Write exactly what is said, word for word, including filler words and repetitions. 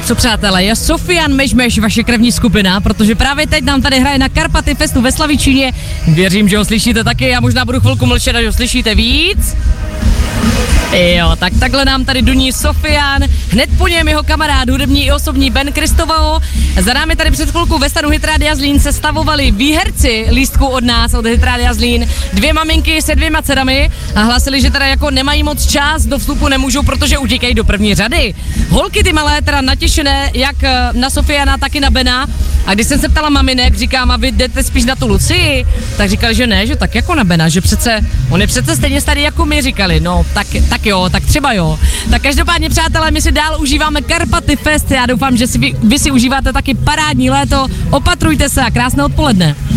Tak co přátelé, je Sofian Mežmeš vaše krevní skupina, protože právě teď nám tady hraje na Karpaty Festu ve Slavičíně. Věřím, že ho slyšíte taky, já možná budu chvilku mlčet, až ho slyšíte víc. Jo, tak takhle nám tady duní Sofian, hned po něm jeho kamarád, hudební i osobní Ben Kristovao. Za námi tady před chvilkou ve stanu Hit Rádia Zlín se stavovali výherci lístků od nás, od Hit Rádia Zlín. Dvě maminky se dvěma dcerami a hlásili, že teda jako nemají moc čas, do vstupu nemůžou, protože utíkají do první řady. Holky ty malé teda natěšené, jak na Sofiana, tak i na Bena. A když jsem se ptala maminek, říkám, a vy jdete spíš na tu Lucii, tak říkali, že ne, že tak jako na Bena, že přece, on je přece stejně starý jako my, říkali, no tak, tak jo, tak třeba jo. Tak každopádně, přátelé, my si dál užíváme Karpaty Fest, já doufám, že si vy, vy si užíváte taky parádní léto, opatrujte se a krásné odpoledne.